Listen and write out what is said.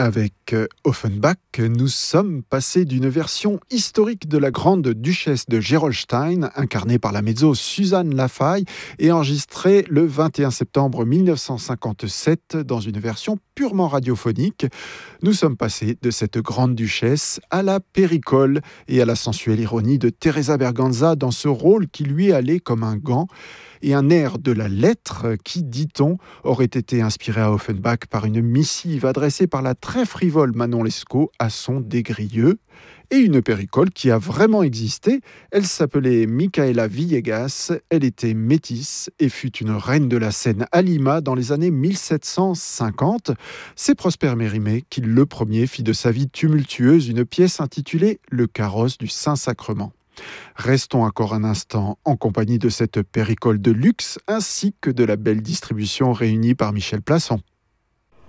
Avec Offenbach, nous sommes passés d'une version historique de la grande duchesse de Gerolstein, incarnée par la mezzo Suzanne Lafaye, et enregistrée le 21 septembre 1957 dans une version purement radiophonique. Nous sommes passés de cette grande duchesse à la péricole et à la sensuelle ironie de Teresa Berganza dans ce rôle qui lui allait comme un gant, et un air de la lettre qui, dit-on, aurait été inspiré à Offenbach par une missive adressée par la très frivole Manon Lescaut à son dégrilleux, et une péricole qui a vraiment existé. Elle s'appelait Micaela Villegas, elle était métisse et fut une reine de la scène à Lima dans les années 1750. C'est Prosper Mérimée qui, le premier, fit de sa vie tumultueuse une pièce intitulée « Le carrosse du Saint-Sacrement ». Restons encore un instant en compagnie de cette péricole de luxe ainsi que de la belle distribution réunie par Michel Plasson.